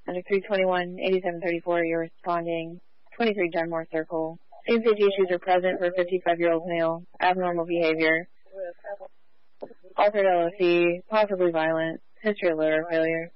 Under 321-8734, you're responding 23 Dunmore Circle. Same safety issues are present for a 55-year-old male. Abnormal behavior. Altered LOC, possibly violent. History of liver failure.